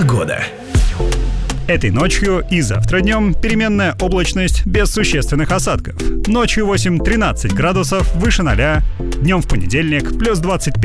Погода. Этой ночью и завтра днем переменная облачность без существенных осадков. Ночью 8-13 градусов, выше 0. Днем в понедельник плюс 25.